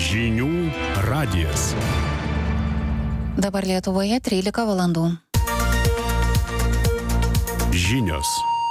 Žinių radijas. Dabar Lietuvoje 13 valandų. Žinios.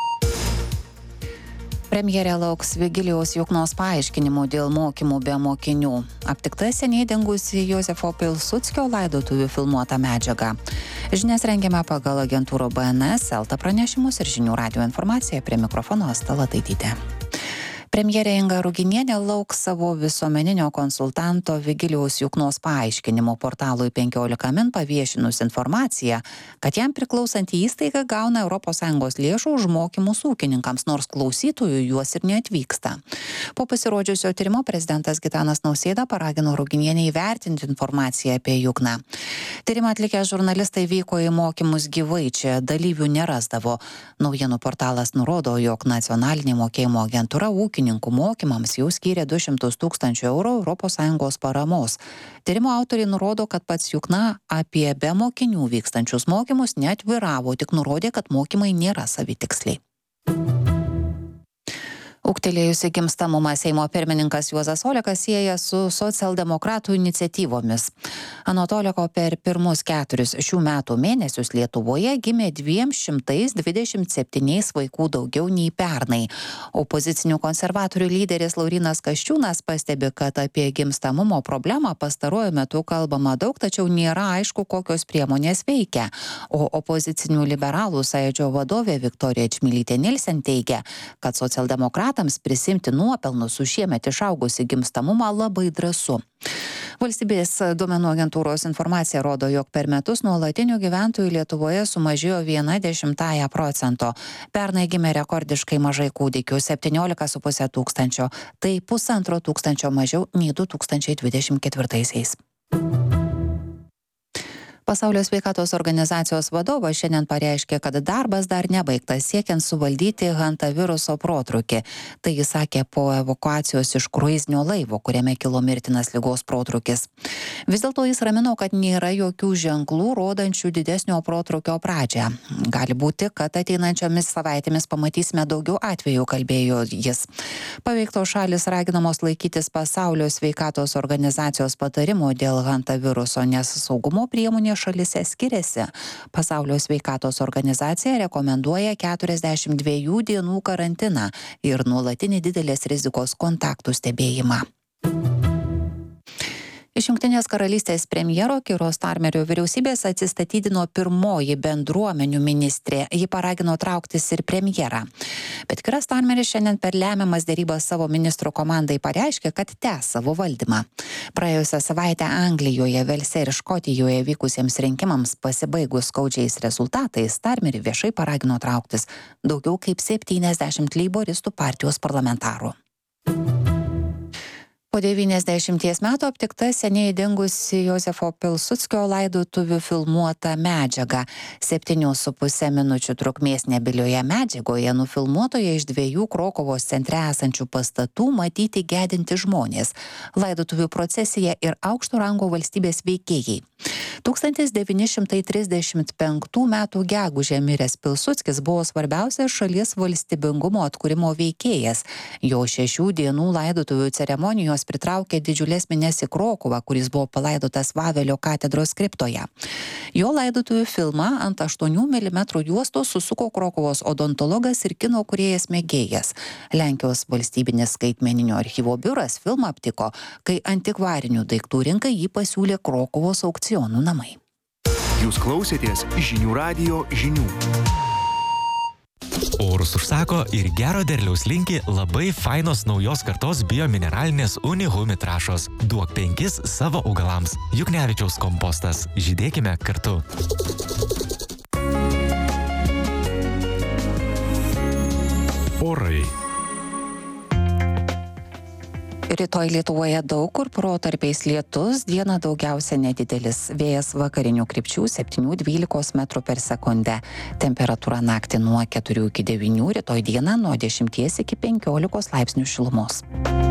Premjerė lauks Vigilijaus Juknos paaiškinimų dėl mokymų be mokinių. Aptikta seniai dingusi Jozefo Pilsudskio laidotuvių filmuota medžiaga. Žinias rengiame pagal agentūrų BNS, Elta pranešimus ir Žinių radijo informaciją. Prie mikrofono Asta Lataitytė. Premjerė Inga Ruginienė lauks savo visuomeninio konsultanto Vigilijaus Juknos paaiškinimo portalui 15 min paviešinus informaciją, kad jam priklausanti įstaiga gauna ES lėšų už mokymus ūkininkams, nors klausytojų juos ir neatvyksta. Po pasirodžiusio tyrimo prezidentas Gitanas Nausėda paragino Ruginienę įvertinti informaciją apie Jukną. Tyrimą atlikę žurnalistai vyko į mokymus gyvai, čia dalyvių nerasdavo. Naujienų portalas nurodo, jog nacionalinė mokėjimo agentūra ūkininkų mokymams jau skyrė 200 000 eurų ES paramos. Tyrimo autoriai nurodo, kad pats Jukna apie be mokinių vykstančius mokymus neatviravo, tik nurodė, kad mokymai nėra savitiksliai. Ūgtelėjusi gimstamumą Seimo pirmininkas Juozas Olekas sieja su socialdemokratų iniciatyvomis. Anot Oleko, per pirmus 4 šių metų mėnesius Lietuvoje gimė 227 vaikų daugiau nei pernai. Opozicinių konservatorių lyderis Laurynas Kasčiūnas pastebi, kad apie gimstamumo problemą pastaruoju metu kalbama daug, tačiau nėra aišku, kokios priemonės veikia. O opozicinių liberalų sąjūdžio vadovė Viktorija Čmilytė Nilsen teigia, kad socialdemokratams prisimti nuopelnus už šiemet išaugusi gimstamumą labai drąsu. Valstybės duomenų agentūros informacija rodo, jog per metus nuolatinių gyventojų Lietuvoje sumažėjo 0,1%. Pernai gimė rekordiškai mažai kūdikių, 17,5 tūkstančio. Tai 1,5 tūkstančio mažiau nei 2024-aisiais. Pasaulio sveikatos organizacijos vadovas šiandien pareiškė, kad darbas dar nebaigtas siekiant suvaldyti hantaviruso protrūkį. Tai jis sakė po evakuacijos iš kruizinio laivo, kuriame kilo mirtinas ligos protrūkis. Vis dėlto jis ramino, kad nėra jokių ženklų rodančių didesnio protrūkio pradžią. Gali būti, kad ateinančiomis savaitėmis pamatysime daugiau atvejų, kalbėjo jis. Paveiktos šalys raginamos laikytis Pasaulio sveikatos organizacijos patarimų dėl hantaviruso, nes saugumo priemonė šalyse skiriasi. Pasaulio sveikatos organizacija rekomenduoja 42 dienų karantiną ir nuolatinį didelės rizikos kontaktų stebėjimą. Iš Jungtinės karalystės premjero Keiro Starmerio vyriausybės atsistatydino pirmoji bendruomenių ministrė. Ji paragino trauktis ir premjerą. Bet Keiras Starmeris šiandien per lemiamas derybas savo ministrų komandai pareiškė, kad tęs savo valdymą. Praėjusią savaitę Anglijoje, Velse ir Škotijoje vykusiems rinkimams pasibaigus skaudžiais rezultatais, Starmerį viešai paragino trauktis daugiau kaip 70 leiboristų partijos parlamentarų. Po 90 metų aptikta seniai dingusi Jozefo Pilsudskio laidotuvių filmuota medžiaga. 7,5 minučių trukmės nebilioje medžiagoje nufilmuotoje iš 2 Krokuvos centre esančių pastatų matyti gedinti žmonės, laidotuvių procesija ir aukšto rango valstybės veikėjai. 1935 metų gegužę miręs Pilsudskis buvo svarbiausias šalies valstybingumo atkūrimo veikėjas. Jo 6 dienų laidotuvių ceremonijos pritraukė didžiulės minias į Krokuvą, kuris buvo palaidotas Vavelio katedros kriptoje. Jo laidotuvių filmą ant 8 mm juostos susuko Krokuvos odontologas ir kino kūrėjas mėgėjas. Lenkijos valstybinis skaitmeninio archyvo biuras filmą aptiko, kai antikvarinių daiktų rinkai jį pasiūlė Krokuvos aukcionų namai. Jūs klausėtės Žinių radijo žinių. Orus užsako ir gero derliaus linki labai fainos naujos kartos biomineralinės Unihumi trąšos. Duok 5 savo augalams. Juknevičiaus kompostas. Žydėkime kartu. Orai. Rytoj Lietuvoje daug kur protarpiais lietus, dieną daugiausia nedidelis. Vėjas vakarinių krypčių 7–12 metrų per sekundę. Temperatūra naktį nuo 4 iki 9, rytoj dieną nuo 10 iki 15 laipsnių šilumos.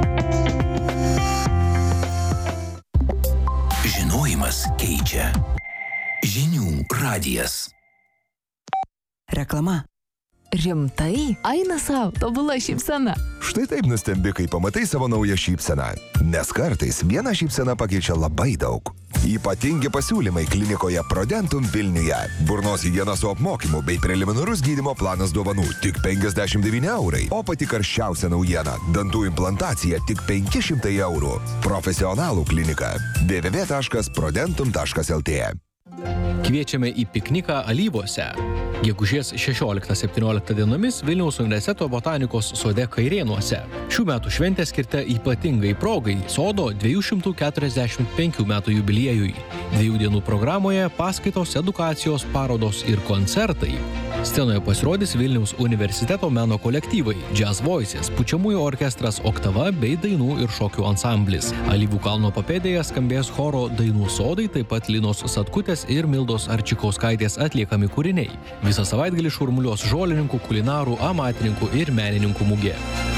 Žinojimas keičia. Žinių radijas. Reklama. Rimtai? Eina savo, tobula šypsena. Štai taip nustembi, kai pamatai savo naują šypseną. Nes kartais viena šypsena pakeičia labai daug. Ypatingi pasiūlymai klinikoje Prodentum Vilniuje. Burnos higiena su apmokymu bei preliminarus gydymo planas dovanų tik 59 eurai. O pati karščiausia naujiena – dantų implantacija tik 500 eurų. Profesionalų klinika www.prodentum.lt. Kviečiame į pikniką Alyvuose. Gegužės 16-17 dienomis Vilniaus universiteto botanikos sode Kairėnuose. Šių metų šventė skirta ypatingai progai sodo 245 metų jubiliejui. 2 dienų programoje paskaitos, edukacijos, parodos ir koncertai. Scenoje pasirodys Vilniaus universiteto meno kolektyvai Jazz Voices, pučiamųjų orkestras Oktava bei dainų ir šokių ansamblis. Alyvų kalno papėdėje skambės choro Dainų sodai, taip pat Linos Satkutės ir Mildos Arčikauskaitės atliekami kūriniai. Visą savaitgalį šurmuliuos žolininkų, kulinarų, amatininkų ir menininkų mugė.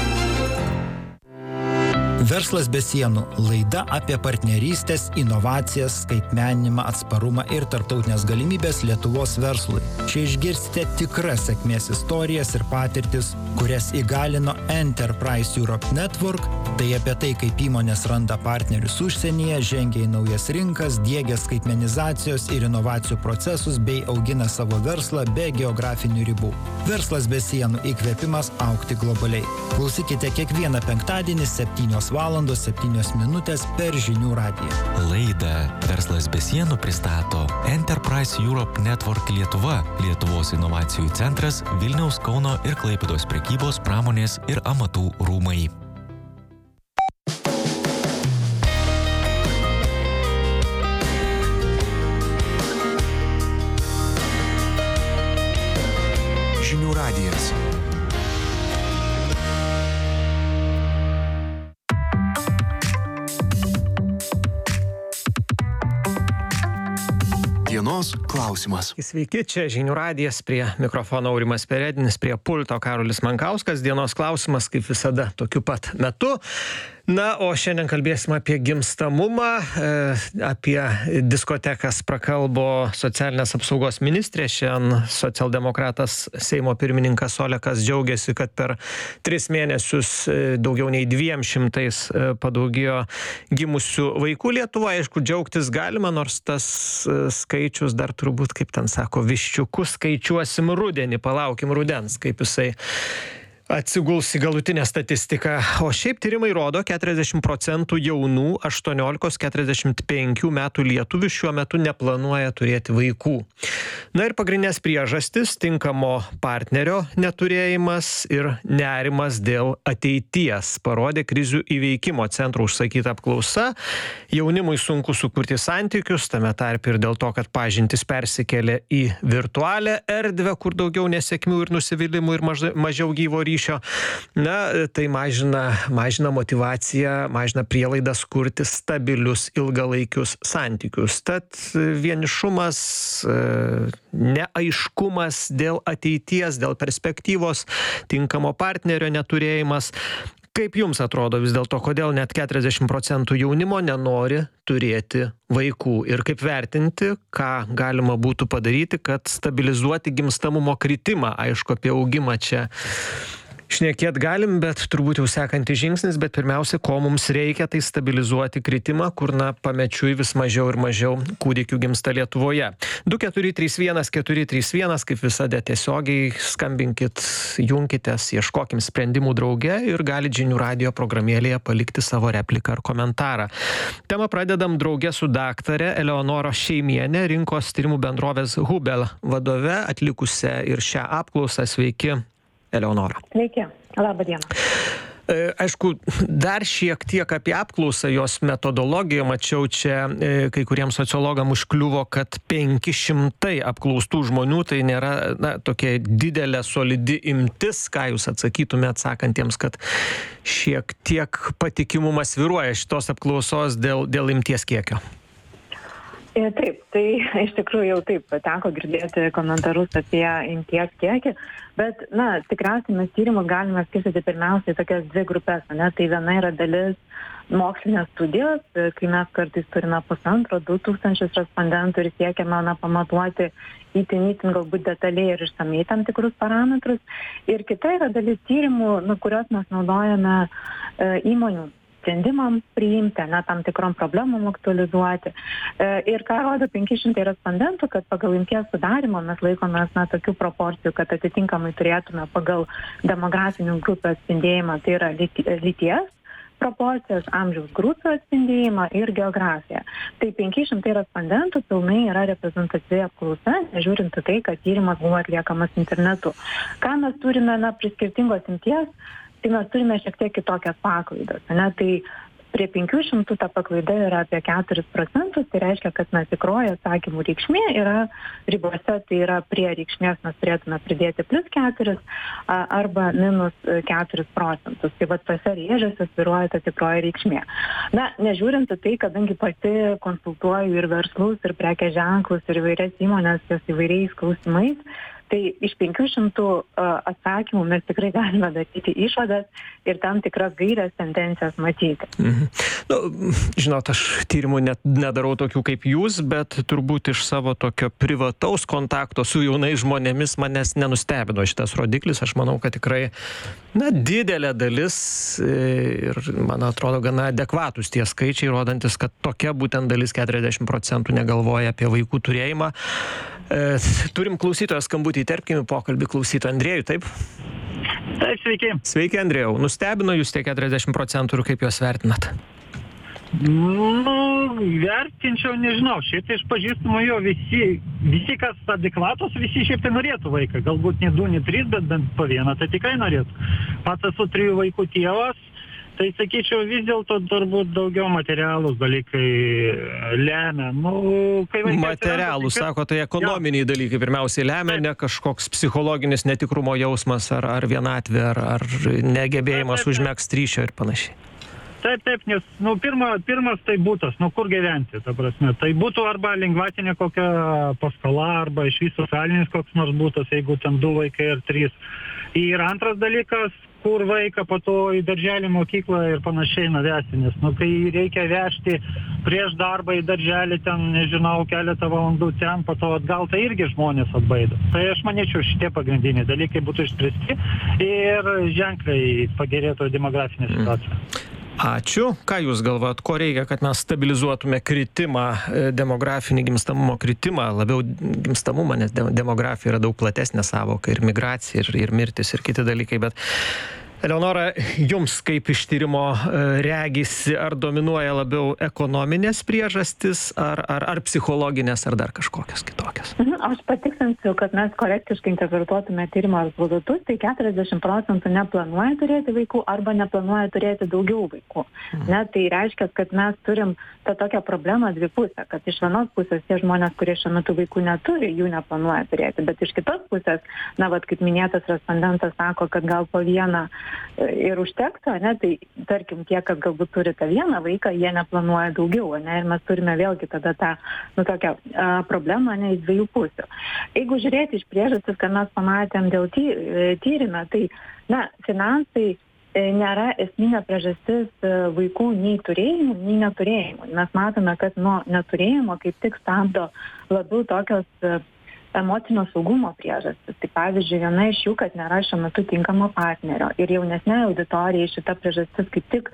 Verslas be sienų – laida apie partnerystės, inovacijas, skaitmeninimą, atsparumą ir tarptautinės galimybės Lietuvos verslui. Čia išgirsite tikras sėkmės istorijas ir patirtis, kurias įgalino Enterprise Europe Network. Tai apie tai, kaip įmonės randa partnerius užsienyje, žengia į naujas rinkas, diegia skaitmenizacijos ir inovacijų procesus bei augina savo verslą be geografinių ribų. Verslas be sienų – įkvėpimas augti globaliai. Klausykite kiekvieną penktadienį 7:07 per Žinių radiją. Laidą Verslas be sienų pristato Enterprise Europe Network Lietuva, Lietuvos inovacijų centras, Vilniaus, Kauno ir Klaipėdos prekybos, pramonės ir amatų rūmai. Žinių radijas. Dienos klausimas. Sveiki, čia Žinių radijas, prie mikrofono Aurimas Peredinis, prie pulto Karolis Mankauskas. Dienos klausimas, kaip visada, tokiu pat metu. Na, o šiandien kalbėsime apie gimstamumą, apie diskotekas prakalbo socialinės apsaugos ministrė. Šiandien socialdemokratas Seimo pirmininkas Olekas džiaugiasi, kad per 3 mėnesius daugiau nei 200 padaugėjo gimusių vaikų Lietuvoje. Aišku, džiaugtis galima, nors tas skaičius dar turbūt, kaip ten sako, viščiukus skaičiuosim rudenį, palaukim rudens, kaip jisai atsiguls į galutinę statistiką. O šiaip tyrimai rodo, 40% jaunų 18-45 metų lietuvių šiuo metu neplanuoja turėti vaikų. Na ir pagrindinės priežastis – tinkamo partnerio neturėjimas ir nerimas dėl ateities, parodė krizių įveikimo centro užsakyta apklausa. Jaunimui sunku sukurti santykius, tame tarp ir dėl to, kad pažintis persikėlė į virtualią erdvę, kur daugiau nesėkmių ir nusivylimų ir mažiau gyvo ryšio. Na, tai mažina motyvaciją, mažina prielaidas kurti stabilius ilgalaikius santykius. Tad vienišumas, neaiškumas dėl ateities, dėl perspektyvos, tinkamo partnerio neturėjimas. Kaip jums atrodo vis dėlto, kodėl net 40% jaunimo nenori turėti vaikų ir kaip vertinti, ką galima būtų padaryti, kad stabilizuoti gimstamumo kritimą? Aišku, apie augimą čia šnekėt galim, bet turbūt jau sekantis žingsnis, bet pirmiausia, ko mums reikia, tai stabilizuoti kritimą, kur pamečiui vis mažiau ir mažiau kūdikių gimsta Lietuvoje. 2431, kaip visada tiesiogiai skambinkit, junkitės, ieškokim sprendimų drauge ir galit Žinių radijo programėlėje palikti savo repliką ar komentarą. Temą pradedam drauge su daktare Eleonora Šeimienė, rinkos tyrimų bendrovės Hubel vadove, atlikusią ir šią apklausą. Sveiki, Eleonora. Sveiki, labą dieną. Aišku, dar šiek tiek apie apklausą, jos metodologiją. Mačiau čia, kai kuriems sociologams užkliuvo, kad 500 apklaustų žmonių, tai nėra tokia didelė, solidi imtis. Ką jūs atsakytumėte atsakantiems, kad šiek tiek patikimumas svyruoja šitos apklausos dėl imties kiekio? Taip, tai iš tikrųjų jau taip, teko girdėti komentarus apie imties kiekį, bet, tikriausiai mes tyrimus galime skirstyti pirmiausiai tokias 2 grupės, Tai viena yra dalis mokslinės studijos, kai mes kartais turime 1,5–2,000 respondentų ir siekiame pamatuoti itin galbūt detaliai ir išsamei tam tikrus parametrus. Ir kita yra dalis tyrimų, kuriuos mes naudojame įmonių sprendimams priimti, tam tikrom problemom aktualizuoti. Ir ką rodo 500 respondentų, kad pagal imties sudarimą mes laikomės tokių proporcijų, kad atitinkamai turėtume pagal demografinių grupių atspindėjimą, tai yra lyties proporcijas, amžiaus grupių atspindėjimą ir geografiją. Tai 500 respondentų pilnai yra reprezentatyvi apklausa, nežiūrint tai, kad tyrimas buvo atliekamas internetu. Ką mes turime prie skirtingos imties, tai mes turime šiek tiek kitokias paklaidas. Tai prie 500 ta paklaida yra apie 4%, tai reiškia, kad tikroji atsakymų reikšmė yra ribose, tai yra prie reikšmės mes turėtume pridėti +4 arba -4%. Tai tose rėžiuose svyruoja ta tikroji reikšmė. Nežiūrint tai, kadangi pati konsultuoju ir verslus, ir prekės ženklus, ir įvairias įmonės ties įvairiais klausimais, tai iš 500 atsakymų mes tikrai galime daryti išvadas ir tam tikras gairias tendencijas matyti. Žinot, aš tyrimų nedarau tokių kaip jūs, bet turbūt iš savo tokio privataus kontakto su jaunais žmonėmis manęs nenustebino šitas rodiklis. Aš manau, kad tikrai didelė dalis ir, man atrodo, gana adekvatus tie skaičiai, rodantis, kad tokia būtent dalis 40% negalvoja apie vaikų turėjimą. Turim klausytoją skambutį, įterpkime pokalbį klausytoją Andrėjų, taip? Taip, sveiki. Sveiki, Andrėjau. Nustebino jūs tie 40% ir kaip juos vertinat? Vertinčiau, nežinau, šiaip tai iš pažįstamų jo visi, kas adekvatos, visi šiaip tai norėtų vaiką. Galbūt ne 2, ne 3, bet bent po vieną, tai tikrai norėtų. Pats esu 3 vaikų tėvas. Tai sakyčiau, vis dėlto turbūt daugiau materialūs dalykai lemia. Materialūs, sako, tai ekonominiai dalykai pirmiausiai lemia, ne kažkoks psichologinis netikrumo jausmas ar vienatvė, ar negebėjimas užmegzti ryšio ir panašiai. Taip, nes pirmas tai būtas, kur gyventi, ta prasme. Tai būtų arba lengvatinė kokia paskola, arba iš viso socialinis koks nors būtas, jeigu ten 2 vaikai ar 3. Ir antras dalykas, kur vaiką po to į darželį, mokyklą ir panašiai nuvesti, nes kai reikia vežti prieš darbą į darželį, ten, nežinau, keletą valandų ten, po to atgal, tai irgi žmonės atbaido. Tai aš manyčiau, šitie pagrindiniai dalykai būtų išspręsti ir ženkliai pagerėtų demografinė situacija. Ačiū. Ką jūs galvojat, ko reikia, kad mes stabilizuotume kritimą, demografinį gimstamumo kritimą, labiau gimstamumą, nes demografija yra daug platesnė savoka, ir migracija, ir mirtis, ir kiti dalykai, bet Eleonora, jums kaip iš tyrimo regisi, ar dominuoja labiau ekonominės priežastis, ar psichologinės, ar dar kažkokios kitokios? Aš patikslinsiu, kad mes korektiškai interpretuotume tyrimo rezultatus, tai 40% neplanuoja turėti vaikų arba neplanuoja turėti daugiau vaikų. Tai reiškia, kad mes turim tą tokią problemą dvipusę, kad iš vienos pusės tie žmonės, kurie šiuo metu vaikų neturi, jų neplanuoja turėti, bet iš kitos pusės, kaip minėtas respondentas sako, kad gal po vieną ir užtektų, tai tarkim tie, kad galbūt turi tą vieną vaiką, jie neplanuoja daugiau, ir mes turime vėlgi tada tą tokią problemą iš dviejų pusių. Jeigu žiūrėti iš priežastis, kad mes pamatėm dėl tyrime, tai finansai nėra esminė priežastis vaikų nei turėjimų, nei neturėjimų. Mes matome, kad nuo neturėjimo kaip tik stabdo labiau tokios emocinio saugumo priežastis. Tai pavyzdžiui, viena iš jų, kad nėra šiuo metu tinkamo partnerio. Ir jaunesnė auditorija šita priežastis kaip tik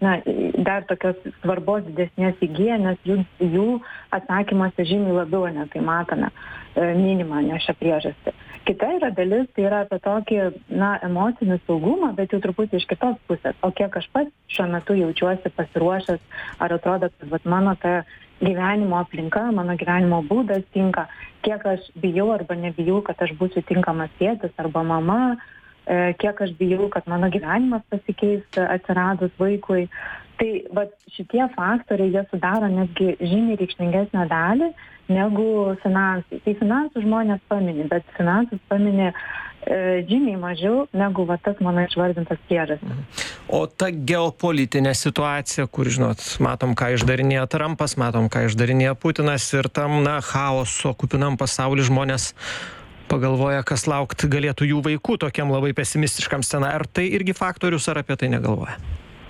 dar tokios svarbos didesnės įgyja, nes jų atsakymuose žymiai labiau tai matome minimą, ne šią priežastį. Kita yra dalis, tai yra apie tokį emocinį saugumą, bet jau truputį iš kitos pusės. O kiek aš pats šiuo metu jaučiuosi pasiruošęs, ar atrodo, kad mano ta gyvenimo aplinka, mano gyvenimo būdas tinka, kiek aš bijau arba nebijau, kad aš būsiu tinkamas tėtis arba mama, kiek aš bijau, kad mano gyvenimas pasikeis atsiradus vaikui. Tai šitie faktoriai, jie sudaro netgi žymiai reikšmingesnę dalį negu finansai. Tai finansų žmonės paminė, bet finansus paminė žymiai mažiau negu tas mano išvardintas priežastis. O ta geopolitinė situacija, kur, matom, ką išdarinėja Trumpas, matom, ką išdarinėja Putinas ir tam, chaoso kupinam pasauly žmonės pagalvoja, kas laukti galėtų jų vaikų tokiam labai pesimistiškam scenarijui. Ar tai irgi faktorius, ar apie tai negalvoja?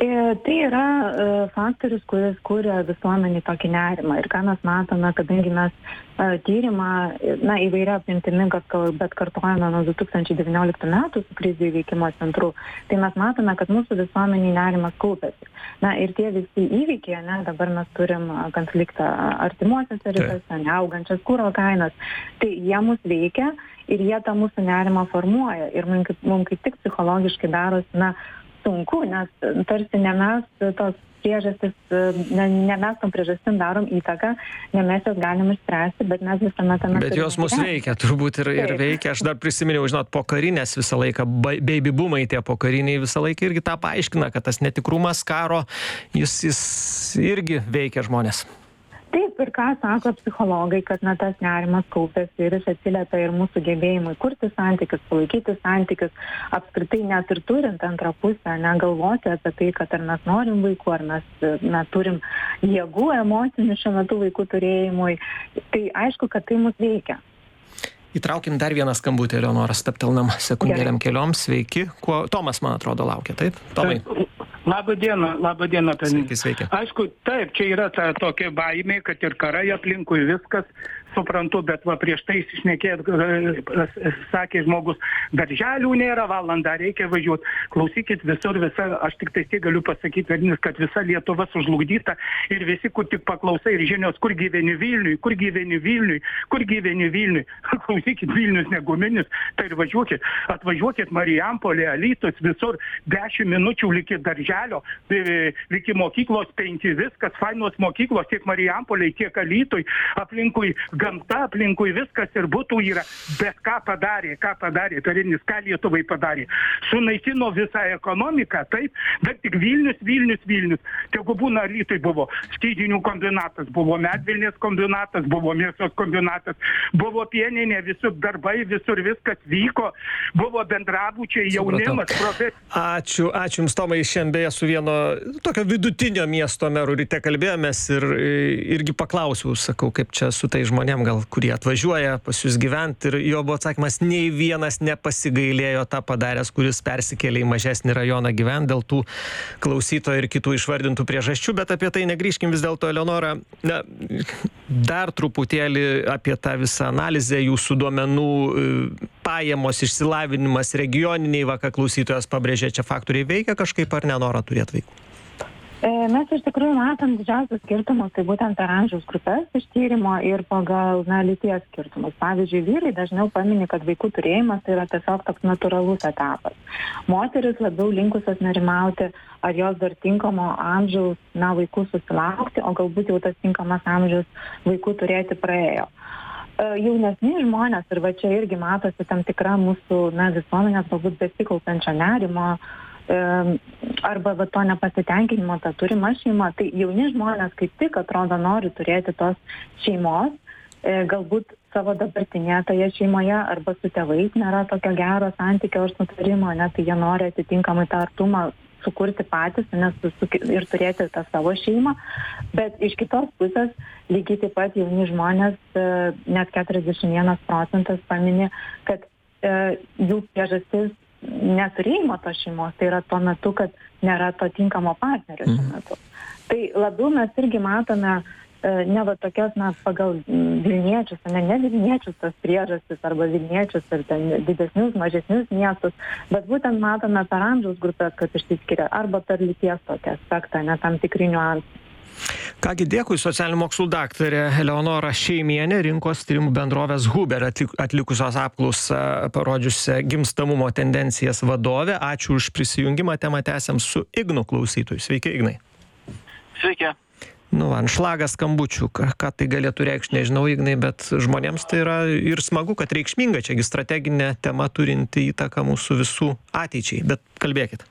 Tai yra faktorius, kuris kuria visuomenį tokį nerimą. Ir ką mes matome, kadangi mes tyrimą, įvairia apimtimi, bet kartojame nuo 2019 metų su krizių įveikimo centru, tai mes matome, kad mūsų visuomenį nerimas kaupiasi. Ir tie visi įvykiai, dabar mes turim konfliktą artimuosiuose rytuose, neaugančias kuro kainas, tai jie mus veikia ir jie tą mūsų nerimą formuoja. Ir mums kaip tik psichologiškai darosi, sunku, nes tarsi ne mes tos priežastis, ne mes tom priežastim darom įtaką, ne mes jas galim išspręsti, bet mes visame tame... Bet jos mus veikia, turbūt ir veikia. Aš dar prisiminiau, pokarinės visą laiką, baby boomai tie pokariniai visą laiką irgi tą paaiškina, kad tas netikrumas karo, jis irgi veikia žmonės. Taip, ir ką sako psichologai, kad tas nerimas kaupėsi ir jis atsiliepia ir mūsų gebėjimui kurti santykius, palaikyti santykius, apskritai net ir turint antrą pusę, negalvoti apie tai, kad ar mes norim vaikų, ar mes turim jėgų emocinių šiuo metu vaikų turėjimui. Tai aišku, kad tai mus veikia. Įtraukim dar vieną skambutį, Eleonora, stabtelnam sekundėlėm keliom. Sveiki. Tomas, man atrodo, laukia, taip? Tomai. Labą dieną. Sveiki. Aišku, taip, čia yra ta tokia baimė, kad ir karai aplinkui viskas, suprantu, bet prieš tai šnekėt, sakė žmogus, darželių nėra, valandą reikia važiuoti. Klausykit, aš tik tai galiu pasakyti, kad visa Lietuva sužlugdyta ir visi, kur tik paklausai ir žinios, kur gyveni Vilniui. Klausykit, Vilnius neguminis, tai ir atvažiuokit Marijampolė, Alytus, visur 10 minučių likit darželio, likit mokyklos 5, viskas, fainos mokyklos, tiek Marijampolė, tiek Alytui, aplinkui gamta, aplinkui viskas ir būtų yra. Bet ką padarė, Karinis, ką Lietuvai padarė? Sunaikino visą ekonomiką, taip, bet tik Vilnius. Tegu būna Alytui buvo skydinių kombinatas, buvo medvilnės kombinatas, buvo mėsos kombinatas, buvo pieninė, visur darbai, visur viskas vyko, buvo bendrabučiai, jaunimas, Ačiū Jums, Tomai, šiandien beje su vieno tokio vidutinio miesto meru ryte kalbėjomės ir irgi paklausiau, sakau, kaip čia su tai žmonėm, gal kurie atvažiuoja pas jūs gyventi, ir jo buvo atsakymas, nei vienas nepasigailėjo tą padaręs, kuris persikėlė į mažesnį rajoną gyventi dėl tų klausytojų ir kitų išvardintų priežasčių, bet apie tai negrįžkim vis dėlto, Eleonora. Dar truputėlį apie tą visą analizę, jūsų duomenų, pajamos, išsilavinimas, regioniniai, ką klausytojas pabrėžė, čia faktoriai veikia kažkaip ar nenora turėti vaikų? Mes iš tikrųjų matom didžiausius skirtumus, tai būtent per amžiaus grupės iš tyrimo ir pagal lyties skirtumus. Pavyzdžiui, vyrai dažniau pamini, kad vaikų turėjimas tai yra tiesiog toks natūralus etapas. Moteris labiau linkusios nerimauti, ar jos dar tinkamo amžiaus vaikų susilaukti, o galbūt jau tas tinkamas amžius vaikų turėti praėjo. Jaunesni žmonės, ir va čia irgi matosi tam tikra mūsų visuomenės galbūt besikaupiančio nerimo, arba to nepasitenkinimo, tą turimą šeimą, tai jauni žmonės kaip tik atrodo nori turėti tos šeimos, galbūt savo dabartinėje toje šeimoje arba su tėvais nėra tokio gero santykio ar sutarimo, tai jie nori atitinkamai tą artumą sukurti patys ir turėti tą savo šeimą, bet iš kitos pusės lygiai taip pat jauni žmonės, net 41% pamini, kad jų priežastis neturėjimo tos šeimos, tai yra tuo metu, kad nėra to tinkamo partnerio šiuo metu. Tai labiau mes irgi matome ne tokias, pagal Vilniečius, ne Vilniečius tas priežastis, arba Vilniečius ir ten didesnius, mažesnius miestus, bet būtent matome per amžiaus grupės, kad išsiskiria, arba per lyties tokį aspektą, tam tikri niuansai. Kągi, dėkui, socialinių mokslų daktarė Eleonora Šeimienė, rinkos tyrimų bendrovės Huber atlikusios apklausą parodžiusią gimstamumo tendencijas vadovė. Ačiū už prisijungimą, temą tęsiam su Ignu klausytoju. Sveiki, Ignai. Sveiki. Anšlagas skambučių, ką tai galėtų reikšti, nežinau, Ignai, bet žmonėms tai yra ir smagu, kad reikšminga, čiagi strateginė tema turinti įtaką mūsų visų ateičiai, bet kalbėkit.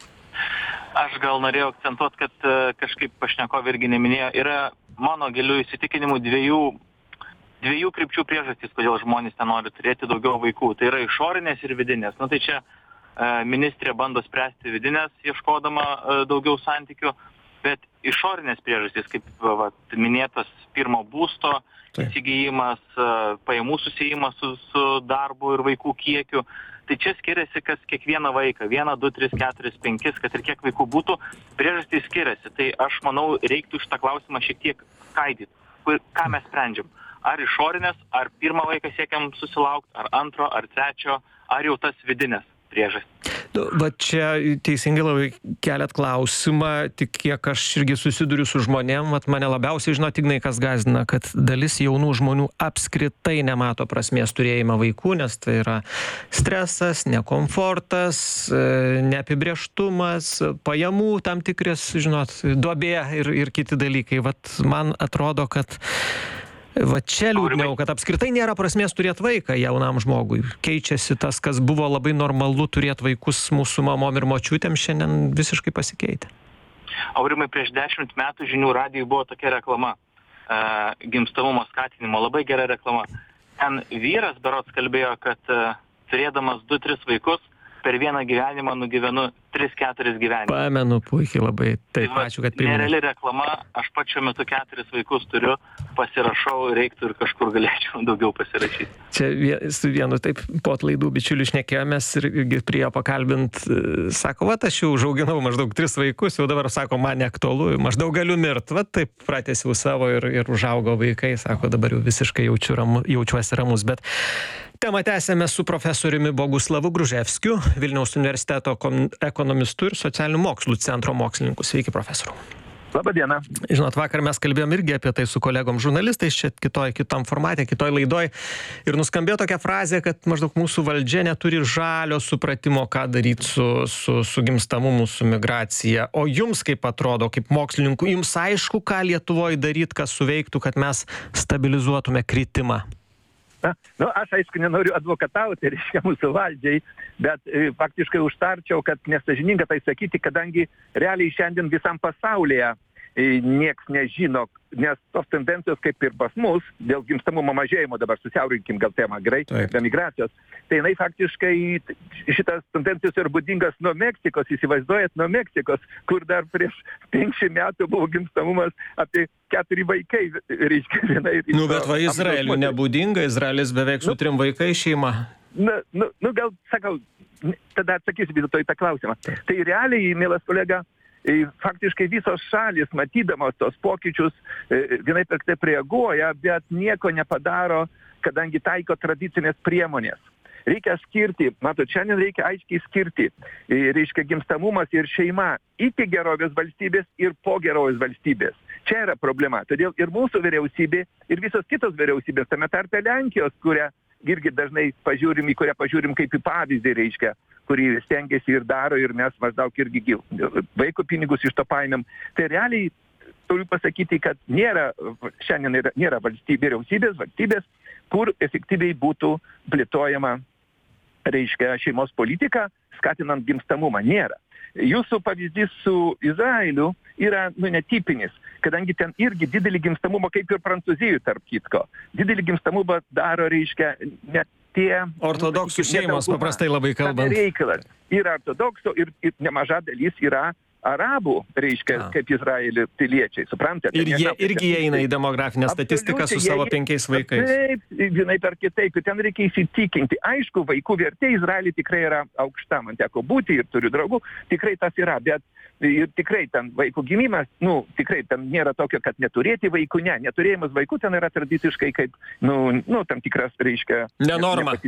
Aš gal norėjau akcentuoti, kad kažkaip pašnekovė irgi neminėjo, yra mano gilių įsitikinimų dviejų krypčių priežastys, kodėl žmonės nenori turėti daugiau vaikų. Tai yra išorinės ir vidinės. Tai čia ministrė bando spręsti vidinės, ieškodama daugiau santykių, bet išorinės priežastys, kaip minėtas pirmo būsto įsigijimas, pajamų susijimas su darbu ir vaikų kiekiu, Tai čia skiriasi, kas kiekvieną vaiką, 1, 2, 3, 4, 5, kad ir kiek vaikų būtų, priežastys skiriasi. Tai aš manau, reiktų šitą klausimą šiek tiek skaidyti, ką mes sprendžiam. Ar išorinės, ar pirmą vaiką siekiam susilaukti, ar antro, ar trečio, ar jau tas vidinės priežastys. Va čia teisingai labai keliat klausimą, tik kiek aš irgi susiduriu su žmonėm, vat mane labiausiai, žinot, Ignai, kas gąsdina, kad dalis jaunų žmonių apskritai nemato prasmės turėjimą vaikų, nes tai yra stresas, nekomfortas, neapibrėžtumas, pajamų tam tikras, žinot, duobė ir kiti dalykai. Vat man atrodo, kad va čia liūdniau, kad apskritai nėra prasmės turėti vaiką jaunam žmogui. Keičiasi tas, kas buvo labai normalu turėti vaikus mūsų mamom ir močiutėm, šiandien visiškai pasikeitė. Aurimai, prieš 10 metų Žinių radijui buvo tokia reklama, gimstamumo skatinimo, labai gera reklama. Ten vyras berods kalbėjo, kad turėdamas 2-3 vaikus, per vieną gyvenimą nugyvenu 3-4 gyvenimus. Pamenu puikiai labai. Taip, ačiū, kad priminėte. Nereali reklama, aš pats šiuo metu 4 vaikus turiu, pasirašau, reiktų ir kažkur galėčiau daugiau pasirašyti. Čia su vienu taip po atlaidų bičiuliu šnekėjomės ir priejo pakalbint, sako, va, aš jau užauginau maždaug 3 vaikus, jau dabar, sako, man neaktualu, maždaug galiu mirt, va, taip pratęsiau savo ir užaugo vaikai, sako, dabar jau visiškai jaučiuosi ramus, bet temą tęsėme su profesoriumi Boguslavu Gruževskiu, Vilniaus universiteto ekonomistu ir socialinių mokslų centro mokslininku. Sveiki, profesoriau. Labą dieną. Žinot, vakar mes kalbėjom irgi apie tai su kolegom žurnalistais, čia kitam formate, kitoj laidoj. Ir nuskambėjo tokia frazė, kad maždaug mūsų valdžia neturi žalio supratimo, ką daryti su gimstamumu, su migracija. O jums kaip atrodo, kaip mokslininkų, jums aišku, ką Lietuvoje daryti, kas suveiktų, kad mes stabilizuotume kritimą? Nu, aš aišku nenoriu advokatauti, reiškia, mūsų valdžiai, bet faktiškai užtarčiau, kad nesąžininga tai sakyti, kadangi realiai šiandien visam pasaulyje nieks nežino, nes tos tendencijos kaip ir pas mus, dėl gimstamumo mažėjimo, dabar susiaurinkim gal temą, gerai, be migracijos, tai jinai faktiškai šitas tendencijos yra būdingas nuo Meksikos, įsivaizduojat, nuo Meksikos, kur dar prieš 5 metų buvo gimstamumas apie 4 vaikai, reiškia, vienai. Nu, bet va, Izraeliui nebūdinga, Izraelis beveik su 3 vaikai šeima. Nu, gal, sakau, tada atsakysiu vis dėlto į tą klausimą. Tai realiai, mielas kolega, faktiškai visos šalis, matydamos tos pokyčius, vienaip ir taip reaguoja, bet nieko nepadaro, kadangi taiko tradicinės priemonės. Reikia skirti, matot, šiandien reikia aiškiai skirti, reiškia gimstamumas ir šeima iki gerovės valstybės ir po gerovės valstybės. Čia yra problema. Todėl ir mūsų vyriausybė, ir visos kitos vyriausybės, tame tarpe Lenkijos, kurią irgi dažnai pažiūrim, į kurią pažiūrim kaip į pavyzdį, reiškia, kurį stengiasi ir daro, ir mes maždaug irgi vaiko pinigus iš to paėmėm. Tai realiai turiu pasakyti, kad šiandien nėra valstybės, kur efektyviai būtų plėtojama, reiškia, šeimos politika, skatinant gimstamumą. Nėra. Jūsų pavyzdys su Izraeliu yra, netipinis, kadangi ten irgi didelį gimstamumą, kaip ir Prancūzijoje, tarp kitko. Didelį gimstamumą daro, reiškia, net tie... Ortodoksų šeimos, paprastai labai kalbant. Reikalas. Yra ortodoksų ir nemaža dalis yra arabų, reiškia, kaip Izraelio piliečiai, suprantate? Ir jie irgi eina į demografinę statistiką su savo 5 vaikais. Taip, vienai per kitaip, ten reikia įsitikinti. Aišku, vaikų vertė Izraelį tikrai yra aukšta, man teko būti ir turiu draugų, tikrai tas yra, bet ir tikrai ten vaikų gimimas, tikrai ten nėra tokio, kad neturėti vaikų, neturėjimas vaikų ten yra tradiciškai kaip, tam tikras, reiškia, nenorma,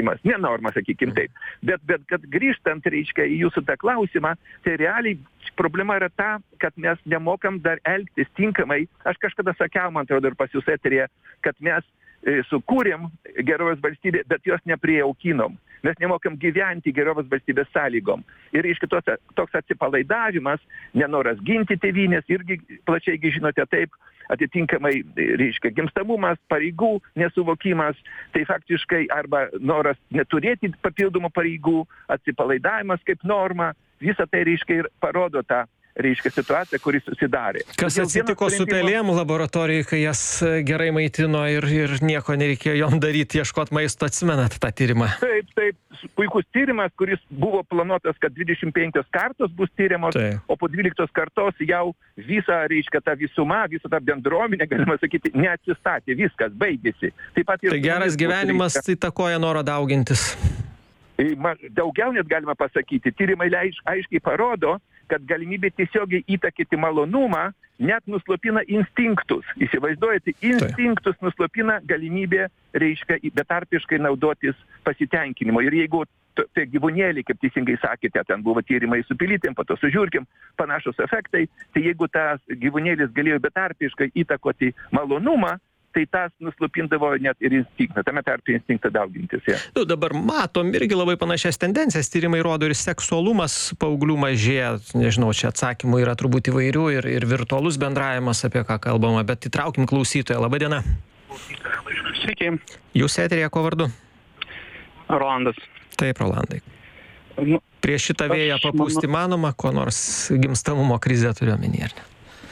sakykim taip. Bet kad grįžtant, reiškia, į jūsų tą klausimą, tai realiai problema yra ta, kad mes nemokam dar elgtis tinkamai. Aš kažkada sakiau, man atrodo, ir pas jūs eterėje, kad mes sukūrėm gerovės valstybę, bet jos neprijaukinom. Mes nemokam gyventi gerovės valstybės sąlygom. Ir iš kitos toks atsipalaidavimas, nenoras ginti tėvynės, irgi plačiai žinote taip, atitinkamai, reiškia, gimstamumas, pareigų nesuvokimas, tai faktiškai arba noras neturėti papildomų pareigų, atsipalaidavimas kaip norma, visą tai, reiškia, ir parodo tą, reiškia, situaciją, kuri susidarė. Kas atsitiko su pelėm laboratorijai, kai jas gerai maitino ir nieko nereikėjo jom daryti, ieškot maisto, atsimenat tą tyrimą? Taip, puikus tyrimas, kuris buvo planuotas, kad 25 kartos bus tyriamos, o po 12 kartos jau visa, reiškia, ta visuma, visa ta bendruomenė, galima sakyti, neatsistatė, viskas, baigėsi. Tai geras gyvenimas įtakoja norą daugintis. Daugiau net galima pasakyti, tyrimai aiškiai parodo, kad galimybė tiesiogiai įtakyti malonumą net nuslopina instinktus. Įsivaizduojate, instinktus nuslopina galimybė, reiškia, betarpiškai naudotis pasitenkinimu. Ir jeigu tai gyvūnėliai, kaip teisingai sakėte, ten buvo tyrimai su pilytėm, po to su žiūrkim, panašus efektai, tai jeigu tas gyvūnėlis galėjo betarpiškai įtakoti malonumą, tai tas nuslopindavo net ir instinktą, tame tarpe instinktą daugintis. Ja. Dabar matom irgi labai panašias tendencijas, tyrimai rodo ir seksualumas paauglių mažėja, nežinau, čia atsakymų yra turbūt įvairių ir virtualus bendravimas, apie ką kalbama, bet įtraukim klausytoją. Labą dieną. Sveiki. Jūs eterėje, ko vardu? Rolandas. Taip, Rolandai. Prieš šitą vėją papūsti manoma, ko nors gimstamumo krizę turiu omeny, ar ne?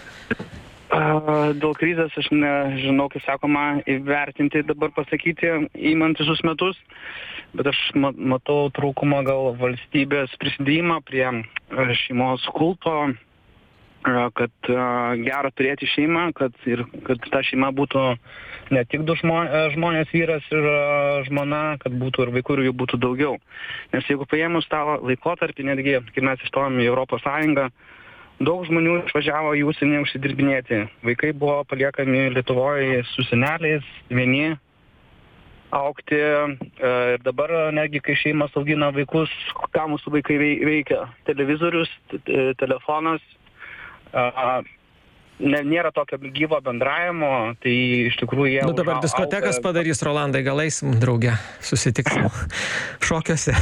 Dėl krizės aš nežinau, kaip sakoma, įvertinti dabar pasakyti, įmant visus metus, bet aš matau trūkumą gal valstybės prisidėjimą prie šeimos kulto, kad gera turėti šeimą, kad ta šeima būtų ne tik du žmonės, vyras ir žmona, kad būtų ir vaikų ir jų būtų daugiau. Nes jeigu paėmus tą laikotarpį, netgi, kai mes įstojom į Europos Sąjungą, daug žmonių išvažiavo į užsienį užsidirbinėti. Vaikai buvo paliekami Lietuvoje su seneliais, vieni augti. Ir dabar netgi, kai šeimas augina vaikus, ką mūsų vaikai veikia? Televizorius, telefonas. Nėra tokio gyvo bendravimo, tai iš tikrųjų jie... Dabar diskotekas padarys, Rolandai, gal eisim drauge, susitiksim šokiuose.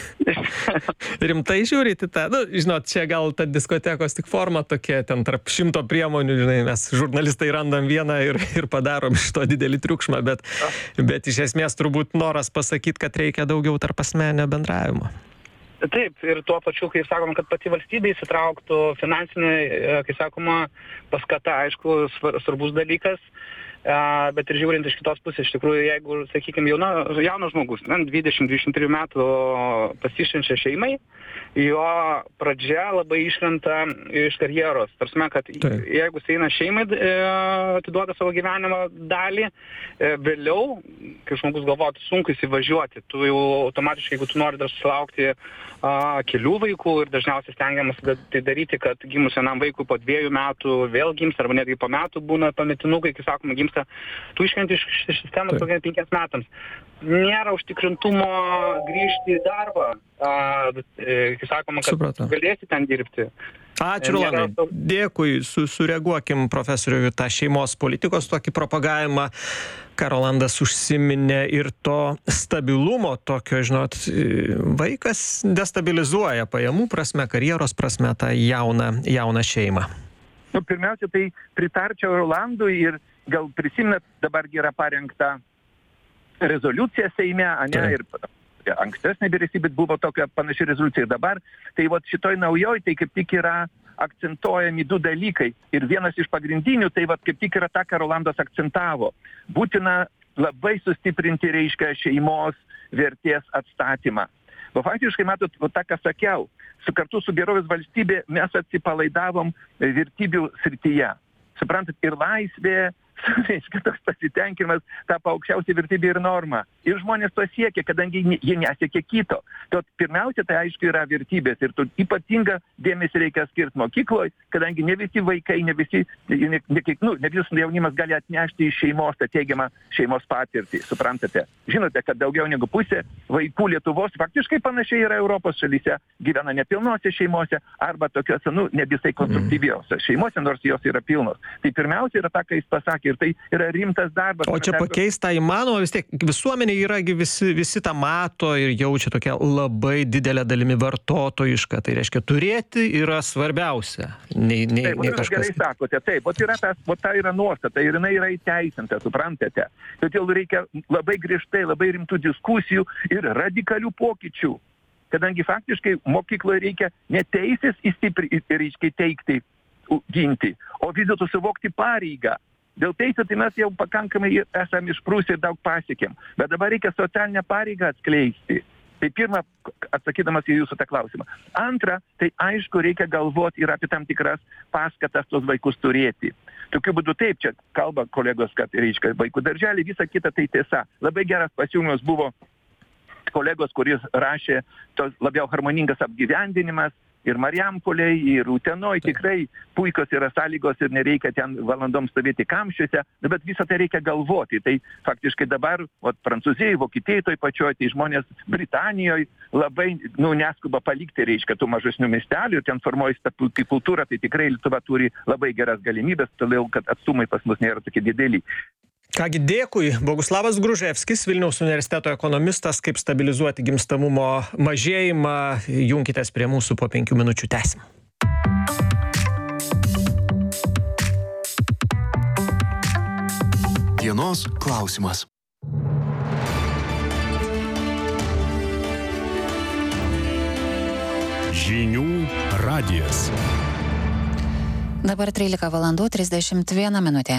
Rimtai žiūrite tą, žinot, čia gal ta diskotekos tik forma tokia, ten tarp 100 priemonių, žinai, mes žurnalistai randam vieną ir padarom iš to didelį triukšmą, bet iš esmės turbūt noras pasakyti, kad reikia daugiau tarp asmeninio bendravimo. Taip, ir tuo pačiu, kaip sakoma, kad pati valstybė įsitrauktų, finansinė, kaip sakoma, paskata, aišku, svarbus dalykas, bet ir žiūrint iš kitos pusės, iš tikrųjų, jeigu, sakykime, jaunas žmogus, 20-23 metų pasišvenčia šeimai, jo pradžia labai iškrenta iš karjeros. Tarsime, kad jeigu jis eina šeimai, atiduoda savo gyvenimo dalį, vėliau, kai žmogus galvoja, sunku įsivažiuoti, tu jau automatiškai, jeigu tu nori dar susilaukti kelių vaikų ir dažniausiai stengiamas tai daryti, kad gimus vienam vaikui po 2 metų vėl gimsta, arba netgi po metų būna pametinukai, kai sakoma, gimsta, tu iškrenti iš sistemos 5 metams. Nėra užtikrintumo grįžti į darbą, kai sakoma, kad galėsi ten dirbti. Ačiū, Rolandai. Dėkui, sureaguokim profesoriui tą šeimos politikos tokį propagavimą. Ką Rolandas užsiminė ir to stabilumo tokio, žinot, vaikas destabilizuoja pajamų prasme, karjeros prasme tą jauną šeimą. Pirmiausia, tai pritarčiau Rolandui ir gal prisiminat, dabar yra parengta rezoliucija Seime, ir ankstesnė vyriausybė buvo tokia panaši rezoliucija dabar. Tai šitoj naujoj, tai kaip tik yra akcentuojami 2 dalykai. Ir vienas iš pagrindinių, tai kaip tik yra ta, ką Rolandas akcentavo. Būtina labai sustiprinti, reiškia, šeimos vertės atstatymą. Faktiškai, matot, tą, ką sakiau, kartu su gerovės valstybė mes atsipalaidavom vertybių srityje. Suprantat, ir laisvė, reiškia, toks pasitenkinimas, tapo aukščiausia vertybė ir norma. Ir žmonės to siekia, kadangi jie nesiekia kito. Tad pirmiausia, tai aišku yra vertybės. Ir ypatingą dėmesį reikia skirti mokykloje, kadangi ne visi vaikai, ne visas jaunimas gali atnešti iš šeimos tą teigiamą šeimos patirtį. Suprantate? Žinote, kad daugiau negu pusė vaikų Lietuvos faktiškai panašiai yra Europos šalyse, gyvena nepilnose šeimose arba tokiuose, ne visai konstruktyviausiose šeimose, nors jos yra pilnos. Tai pirmiausia yra ta, ką jis pasakė. Ir tai yra rimtas darbas. O čia pakeista įmanoma, vis tiek visuomenė yragi visi tą mato ir jaučia tokia labai didelė dalimi vartotojiška. Tai reiškia, turėti yra svarbiausia. Nei kažkas. Gerai sakote, taip, ta yra nuostata ir jinai yra įteisinta, suprantate. Todėl reikia labai griežtai, labai rimtų diskusijų ir radikalių pokyčių. Kadangi faktiškai mokykloje reikia ne teisės reiškia teikti, ginti, o vis dėlto suvokti pareigą. Dėl teisų tai mes jau pakankamai esame išprūsę ir daug pasiekėm. Bet dabar reikia socialinę pareigą atskleisti. Tai pirma, atsakydamas į jūsų tą klausimą. Antra, tai aišku, reikia galvoti ir apie tam tikras paskatas tos vaikus turėti. Tokiu būdu taip, čia kalba kolegos, kad reiškia vaikų darželį, visa kita tai tiesa. Labai geras pasiūlymas buvo kolegos, kuris rašė tos labiau harmoningas apgyvendinimas ir Marijampolėj, ir Utenoj tikrai puikios yra sąlygos ir nereikia ten valandom stovėti kamščiuose, bet visą tai reikia galvoti. Tai faktiškai dabar, Prancūzijai, Vokietijai toj pačioj, tai žmonės Britanijoje labai, neskuba palikti, reiškia, tų mažesnių miestelių ir ten formuojasi ta kultūra, tai tikrai Lietuva turi labai geras galimybės, todėl kad atstumai pas mus nėra tokie dideli. Kągi, dėkui. Boguslavas Gruževskis, Vilniaus universiteto ekonomistas, kaip stabilizuoti gimstamumo mažėjimą. Junkitės prie mūsų po 5 minučių, tęsim. Dienos klausimas. Žinių radijas. Dabar 13:31 minutė.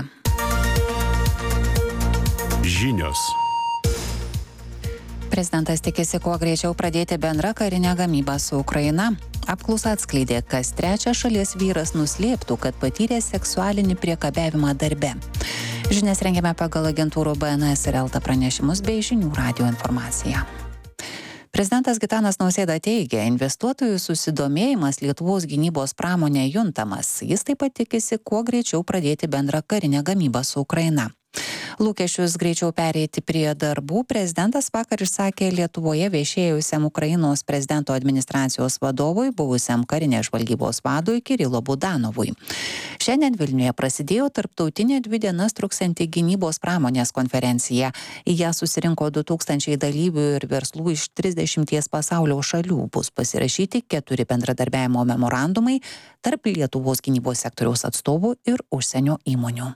Žinios. Prezidentas tikisi kuo greičiau pradėti bendrą karinę gamybą su Ukraina. Apklausa atskleidė, kas trečias šalies vyras nuslėptų, kad patyrė seksualinį priekabiavimą darbe. Žinias rengiame pagal agentūrų BNS ir LT pranešimus bei Žinių radijo informaciją. Prezidentas Gitanas Nausėda teigia, investuotojų susidomėjimas Lietuvos gynybos pramonė juntamas. Jis taip pat tikisi kuo greičiau pradėti bendrą karinę gamybą su Ukraina. Lūkesčius greičiau pereiti prie darbų prezidentas vakar išsakė Lietuvoje viešėjusiam Ukrainos prezidento administracijos vadovui, buvusiam karinės žvalgybos vadui Kirilo Budanovui. Šiandien Vilniuje prasidėjo tarptautinė 2 dienas truksianti gynybos pramonės konferencija. Į ją susirinko 2000 dalyvių ir verslų iš 30 pasaulio šalių. Bus pasirašyti 4 bendradarbiavimo memorandumai tarp Lietuvos gynybos sektoriaus atstovų ir užsienio įmonių.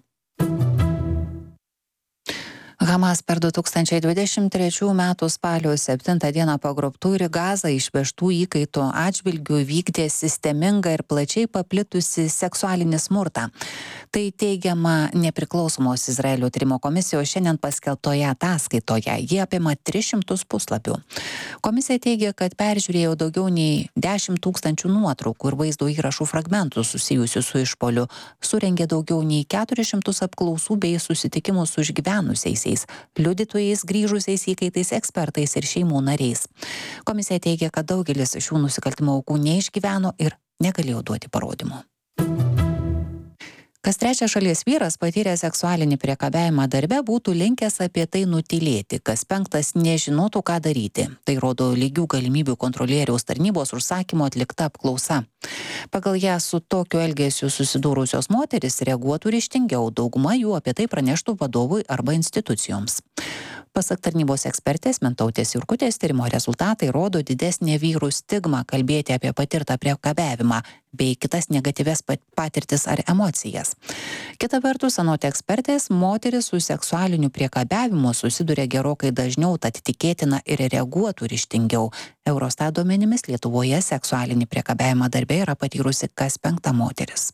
Hamas per 2023 metų spalio 7 dieną pagrobtų ir į Gazą išvežtų įkaitų atžvilgių vykdė sistemingą ir plačiai paplitusi seksualinį smurtą. Tai teigiama nepriklausomos Izraelio tyrimo komisijos šiandien paskelbtoje ataskaitoje. Jie apima 300 puslapių. Komisija teigia, kad peržiūrėjo daugiau nei 10 000 nuotraukų ir vaizdo įrašų fragmentų susijusių su išpoliu, surengė daugiau nei 400 apklausų bei susitikimų su išgyvenusiais, liudytojais, grįžusiais įkaitais, ekspertais ir šeimų nariais. Komisija teigia, kad daugelis šių nusikaltimo aukų neišgyveno ir negalėjo duoti parodymų. Kas trečias šalies vyras patyrė seksualinį priekabiavimą darbe būtų linkęs apie tai nutylėti, kas 5 nežinotų, ką daryti. Tai rodo lygių galimybių kontrolieriaus tarnybos užsakymo atlikta apklausa. Pagal ją su tokiu elgesiu susidūrusios moteris reaguotų ryžtingiau, dauguma jų apie tai praneštų vadovui arba institucijoms. Pasak tarnybos ekspertės Mintautės Jurkutės tyrimo rezultatai rodo didesnę vyrų stigmą kalbėti apie patirtą priekabiavimą bei kitas negatyvias patirtis ar emocijas. Kita vertus, anot ekspertės, moteris su seksualiniu priekabiavimu susiduria gerokai dažniau, tad tikėtina ir reaguotų ryžtingiau. Eurostat duomenimis Lietuvoje seksualinį priekabiavimą darbe yra patyrusi kas 5 moteris.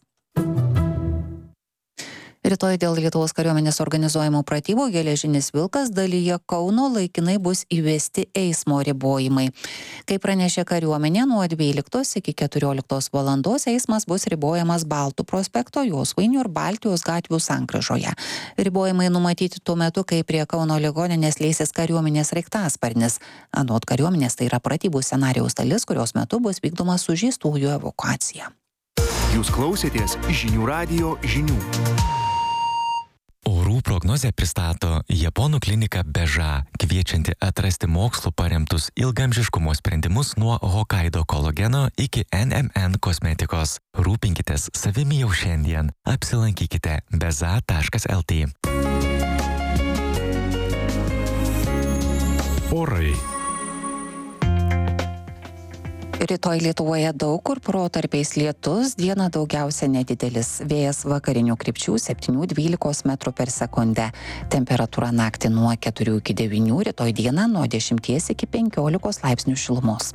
Rytoj dėl Lietuvos kariuomenės organizuojamų pratybų Geležinis vilkas dalyje Kauno laikinai bus įvesti eismo ribojimai. Kaip pranešė kariuomenė, nuo 12 iki 14 valandos eismas bus ribojamas Baltų prospekto, Josvainių ir Baltijos gatvių sankryžoje. Ribojimai numatyti tuo metu, kai prie Kauno ligoninės leisis kariuomenės sraigtasparnis. Anot kariuomenės tai yra pratybų scenarijaus dalis, kurios metu bus vykdoma sužeistųjų evakuacija. Jūs klausėtės Žinių radijo žinių. Orų prognozę pristato Japonų klinika Beža, kviečianti atrasti mokslu paremtus ilgamžiškumo sprendimus nuo Hokkaido kolageno iki NMN kosmetikos. Rūpinkitės savimi jau šiandien. Apsilankykite beza.lt. Orai. Rytoj Lietuvoje daug kur protarpiais lietus, dieną daugiausia nedidelis. Vėjas vakarinių krypčių 7-12 metrų per sekundę. Temperatūra naktį nuo 4 iki 9, rytoj dieną nuo 10 iki 15 laipsnių šilumos.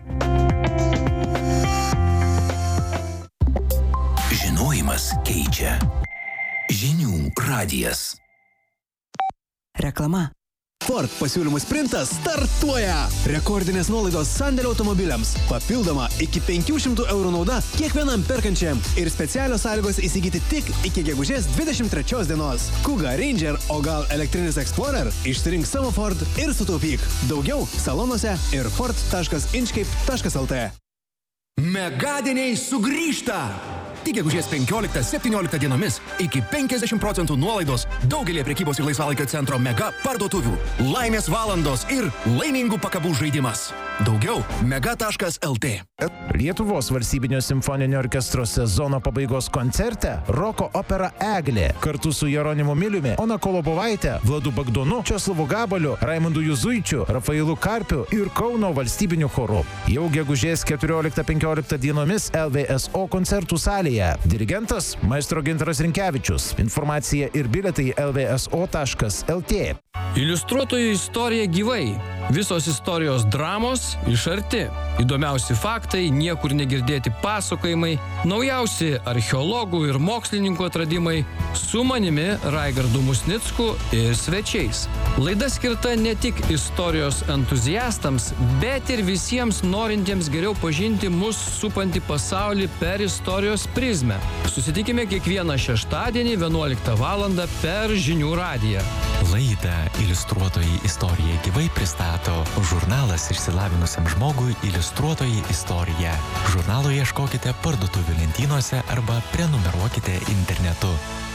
Žinojimas keičia. Žinių radijas. Reklama. Ford pasiūlymų sprintas startuoja. Rekordinės nuolaidos sandėlio automobiliams. Papildoma iki 500 eurų nauda kiekvienam perkančiam. Ir specialios sąlygos įsigyti tik iki gegužės 23 dienos. Kuga, Ranger, o gal elektrinis Explorer? Išsirink savo Ford ir sutaupyk. Daugiau salonuose ir ford.inchcape.lt. Megadieniai sugrįžta! Tik gegužės 15-17 dienomis iki 50% nuolaidos daugelį prekybos ir laisvalaikio centro Mega parduotuvių. Laimės valandos ir laimingų pakabų žaidimas. Daugiau mega.lt. Lietuvos valstybinio simfoninio orkestro sezono pabaigos koncerte roko opera Eglė kartu su Jeronimu Miliumi, Ona Kolobovaitė, Vladu Bagdonu, Česlovu Gabaliu, Raimundu Juzuičiu, Rafailu Karpiu ir Kauno valstybiniu choru. Jau gegužės 14-15 dienomis LVSO koncertų salėje. Dirigentas maestro Gintaras Rinkevičius. Informacija ir bilietai lvso.lt. Iliustruotojų istorija gyvai. Visos istorijos dramos iš arti. Įdomiausi faktai, niekur negirdėti pasakojimai, naujausi archeologų ir mokslininkų atradimai, su manimi Raigardu Musnicku ir svečiais. Laida skirta ne tik istorijos entuziastams, bet ir visiems norintiems geriau pažinti mus supantį pasaulį per istorijos prizmę. Susitikime kiekvieną šeštadienį 11 val. Per Žinių radiją. Laidą Iliustruotojai istorija gyvai pristato žurnalas išsilavinusiam žmogui Iliustruotojai istorija. Žurnalo ieškokite parduotuvių lentynose arba prenumeruokite internetu.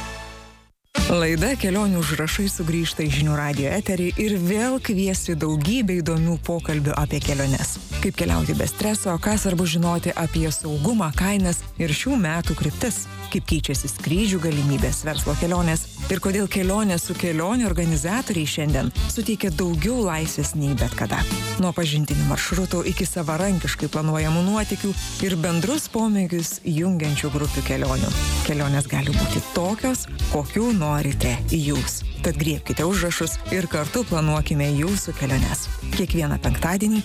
Laida Kelionių užrašai sugrįžta į Žinių radijo eterį ir vėl kviesti daugybę įdomių pokalbių apie keliones. Kaip keliauti be streso, ką svarbu žinoti apie saugumą, kainas ir šių metų kryptis. Kaip keičiasi skrydžių galimybės, verslo kelionės ir kodėl kelionės su kelionių organizatoriai šiandien suteikia daugiau laisvės nei bet kada. Nuo pažintinių maršrutų iki savarankiškai planuojamų nuotykių ir bendrus pomėgius jungiančių grupių kelionių. Kelionės gali būti tokios, kokių norite jūs. Tad griebkite užrašus ir kartu planuokime jūsų keliones. Kiekvieną penktadienį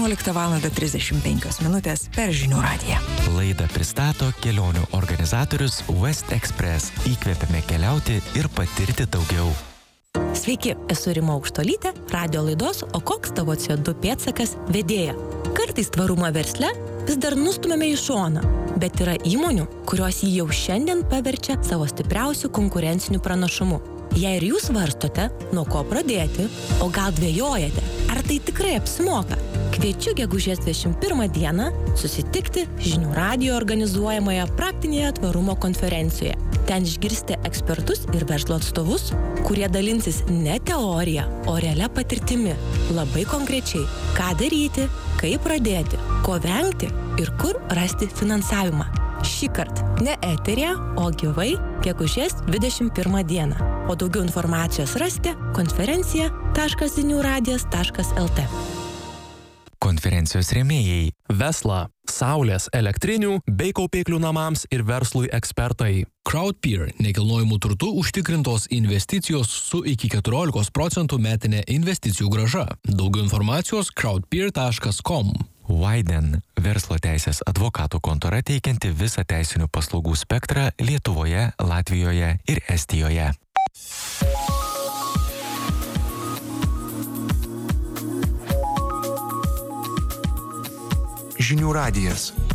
11:35 minutės per Žinių radiją. Laidą pristato kelionių organizatorius West Express. Įkvepiame keliauti ir patirti daugiau. Sveiki, esu Rima Aukštolytė, radio laidos O koks tavo CO2 pėdsakas vedėja. Kartais tvarumą versle vis dar nustumėme į šoną, bet yra įmonių, kurios jį jau šiandien paverčia savo stipriausių konkurencinių pranašumų. Jei ir jūs svarstote, nuo ko pradėti, o gal dvejojate, ar tai tikrai apsimoka, kviečiu gegužės 21 dieną susitikti Žinių radijo organizuojamoje praktinėje tvarumo konferencijoje. Ten išgirsite ekspertus ir verslo atstovus, kurie dalinsis ne teorija, o realia patirtimi. Labai konkrečiai, ką daryti, kaip pradėti, ko vengti ir kur rasti finansavimą. Šįkart ne eterija, o gyvai gegužės 21 dieną. O daugiau informacijos rasite konferencija.žiniųradijas.lt. Konferencijos rėmėjai Vesla, saulės, elektrinių bei kaupiklių namams ir verslui ekspertai. Crowdpeer, nekilnojamų turtų užtikrintos investicijos su iki 14% metinė investicijų grąža. Daugiau informacijos crowdpeer.com. Widen, verslo teisės advokatų kontora teikianti visą teisinių paslaugų spektrą Lietuvoje, Latvijoje ir Estijoje. Žinių radijas.